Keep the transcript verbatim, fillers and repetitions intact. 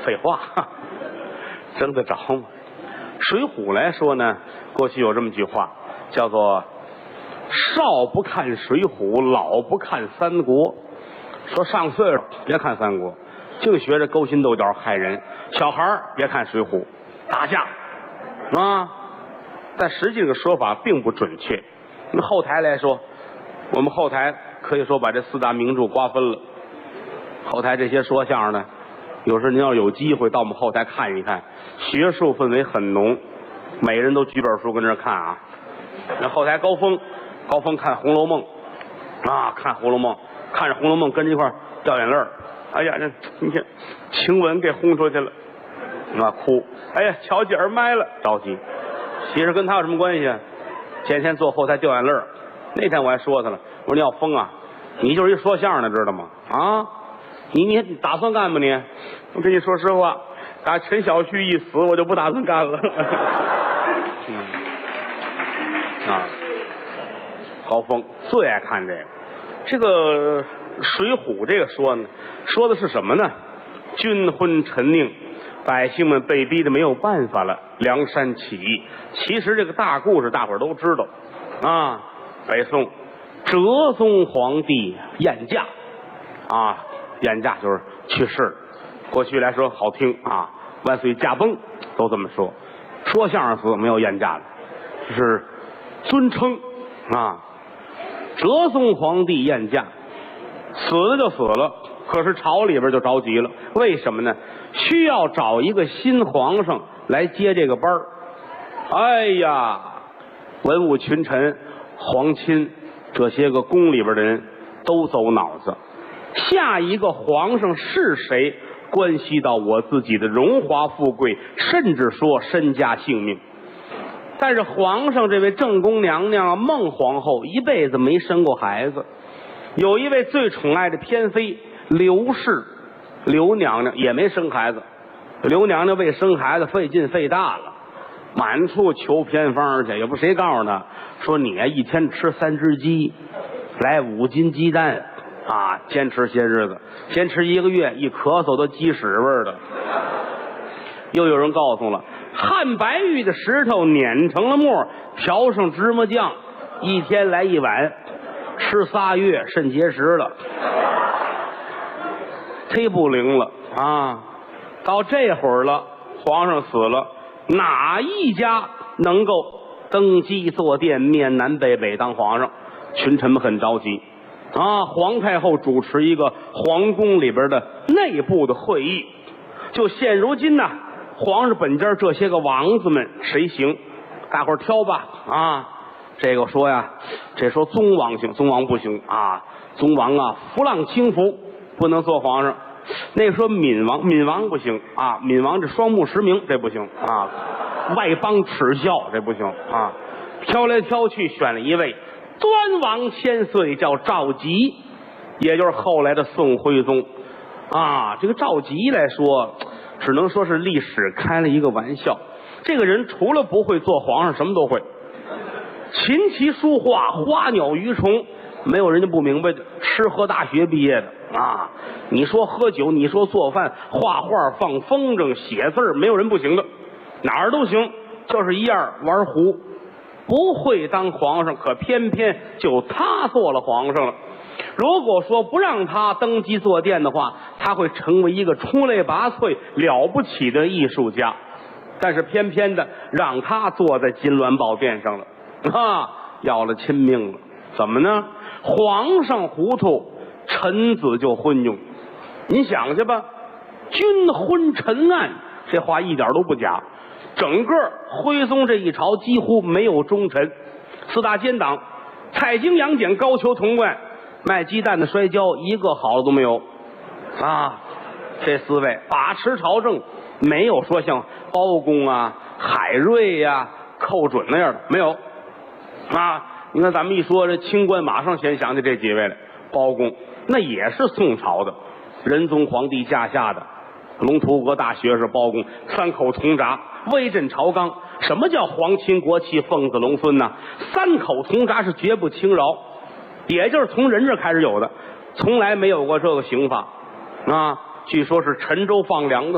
废话，争得着吗？水浒来说呢，过去有这么句话，叫做少不看水浒，老不看三国。说上岁数别看三国，净学着勾心斗角害人。小孩儿别看水浒，打架啊。但实际这个说法并不准确。那后台来说，我们后台可以说把这四大名著瓜分了。后台这些说相声的，有时您要有机会到我们后台看一看，学术氛围很浓，每人都举本书跟这看啊。那后台高峰，高峰看《红楼梦》啊，看《红楼梦》，看着《红楼梦》跟着一块儿掉眼泪儿。哎呀，这你看晴雯给轰出去了，啊哭。哎呀，巧姐儿埋了，着急。其实跟他有什么关系啊？前天坐后台掉眼泪儿，那天我还说他了，我说你要疯啊，你就是一说相声的，知道吗？啊，你你打算干吗你？我跟你说实话，打陈小旭一死，我就不打算干了。嗯，啊，高峰最爱看这个。这个《水浒》这个说呢，说的是什么呢？军昏陈佞，百姓们被逼的没有办法了，梁山起义。其实这个大故事大伙儿都知道啊。北宋哲宗皇帝晏驾啊，晏驾就是去世了。过去来说好听啊，万岁驾崩都这么说。说相声死没有晏驾的，这是尊称啊。哲宗皇帝晏驾死了就死了，可是朝里边就着急了。为什么呢？需要找一个新皇上来接这个班儿。哎呀，文武群臣、皇亲这些个宫里边的人都走脑子，下一个皇上是谁，关系到我自己的荣华富贵，甚至说身家性命。但是皇上这位正宫娘娘孟皇后一辈子没生过孩子，有一位最宠爱的偏妃刘氏，刘娘娘也没生孩子。刘娘娘为生孩子费劲费大了，满处求偏方去，也不谁告诉她说你啊一天吃三只鸡，来五斤鸡蛋啊，坚持些日子，坚持一个月，一咳嗽都鸡屎味儿的。又有人告诉了，汉白玉的石头碾成了沫，调上芝麻酱，一天来一碗，吃仨月肾结石了，忒不灵了啊！到这会儿了，皇上死了，哪一家能够登基坐殿面南北北当皇上？群臣们很着急啊！皇太后主持一个皇宫里边的内部的会议，就现如今呢，皇上本家这些个王子们谁行？大伙儿挑吧啊！这个说呀，这说宗王行，宗王不行啊！宗王啊，扶浪轻浮，不能做皇上。那个说闵王，闵王不行啊！闵王这双目失明，这不行啊！外邦耻笑，这不行啊！挑来挑去，选了一位端王千岁，叫赵佶，也就是后来的宋徽宗啊。这个赵佶来说，只能说是历史开了一个玩笑。这个人除了不会做皇上，什么都会，琴棋书画、花鸟鱼虫，没有人家不明白的。吃喝大学毕业的啊，你说喝酒，你说做饭、画画、放风筝、写字，没有人不行的，哪儿都行，就是一样玩胡，不会当皇上，可偏偏就他做了皇上了。如果说不让他登基坐殿的话，他会成为一个出类拔萃、了不起的艺术家。但是偏偏的让他坐在金銮宝殿上了，啊，要了亲命了。怎么呢？皇上糊涂，臣子就昏庸。你想去吧，君昏臣暗，这话一点都不假。整个徽宗这一朝几乎没有忠臣，四大奸党，蔡京、杨戬、高俅、童贯，卖鸡蛋的、摔跤，一个好的都没有啊！这四位把持朝政，没有说像包公啊、海瑞呀、啊、寇准那样的，没有啊！你看咱们一说这清官，马上先想起这几位来。包公那也是宋朝的，仁宗皇帝驾下的龙图阁大学士包公，三口铜铡，威震朝纲。什么叫皇亲国戚、凤子龙孙呢？三口铜铡是绝不轻饶，也就是从人这开始有的，从来没有过这个刑法啊。据说是陈州放粮的